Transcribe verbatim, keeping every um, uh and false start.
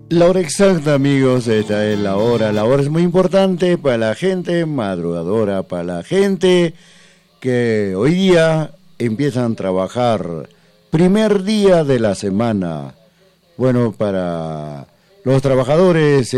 La hora exacta, amigos, esta es la hora. La hora es muy importante para la gente madrugadora, para la gente que hoy día empiezan a trabajar. Primer día de la semana. Bueno, para los trabajadores